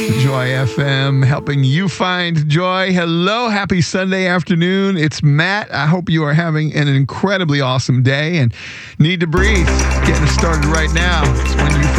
Joy FM, helping you find joy. Hello, happy Sunday afternoon. It's Matt. I hope you are having an incredibly awesome day and need to breathe. Getting started right now. It's when you